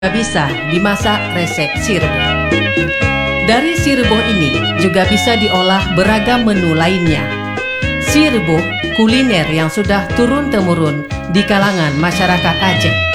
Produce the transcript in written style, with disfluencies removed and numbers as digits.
bisa dimasak resep sireboh. Dari sireboh ini juga bisa diolah beragam menu lainnya. Sireboh kuliner yang sudah turun-temurun di kalangan masyarakat Aceh.